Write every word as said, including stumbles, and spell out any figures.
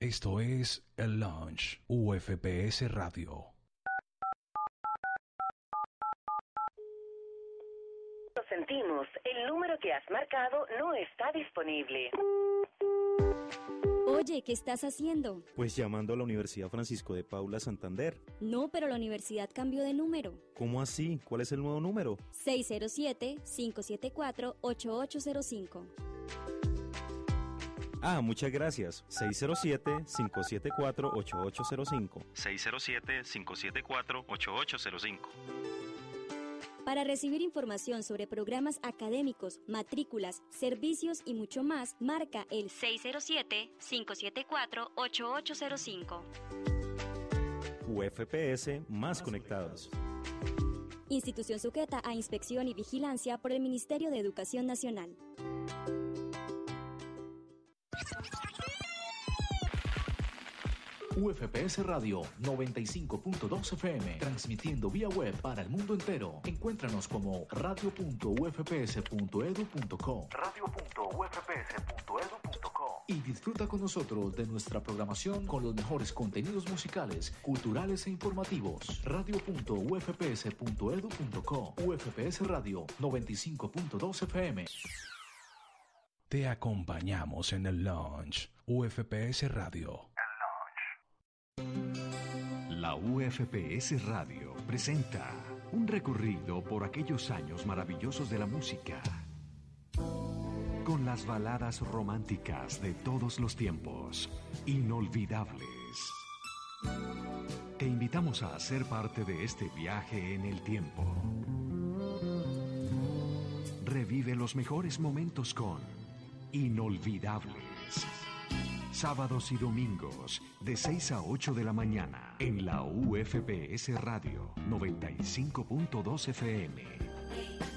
Esto es El Lounge, U F P S Radio. Lo sentimos, el número que has marcado no está disponible. Oye, ¿qué estás haciendo? Pues llamando a la Universidad Francisco de Paula Santander. No, pero la universidad cambió de número. ¿Cómo así? ¿Cuál es el nuevo número? seis cero siete, cinco siete cuatro, ocho ocho cero cinco. Ah, muchas gracias. seis cero siete, cinco siete cuatro, ocho ocho cero cinco. seis cero siete, cinco siete cuatro, ocho ocho cero cinco. Para recibir información sobre programas académicos, matrículas, servicios y mucho más, marca el seis cero siete, cinco siete cuatro, ocho ocho cero cinco. U F P S más conectados. Institución sujeta a inspección y vigilancia por el Ministerio de Educación Nacional. U F P S Radio noventa y cinco punto dos F M, transmitiendo vía web para el mundo entero. Encuéntranos como radio punto u f p s punto e d u punto co, radio punto u f p s punto e d u punto co, y disfruta con nosotros de nuestra programación con los mejores contenidos musicales, culturales e informativos. radio punto u f p s punto e d u punto co. U F P S Radio noventa y cinco punto dos F M. Te acompañamos en el Lounge, U F P S Radio. La U F P S Radio presenta un recorrido por aquellos años maravillosos de la música, con las baladas románticas de todos los tiempos, inolvidables. Te invitamos a ser parte de este viaje en el tiempo. Revive los mejores momentos con Inolvidables. Sábados y domingos, de seis a ocho de la mañana, en la U F P S Radio noventa y cinco punto dos F M.